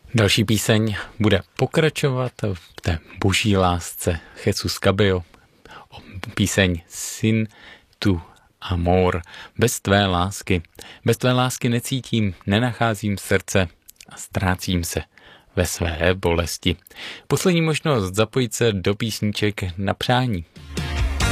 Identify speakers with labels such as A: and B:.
A: Další píseň bude pokračovat v té boží lásce Jesus Cabello. Píseň Sin tu amor. Bez tvé lásky. Bez tvé lásky necítím, nenacházím srdce a ztrácím se ve své bolesti. Poslední možnost zapojit se do písniček na přání.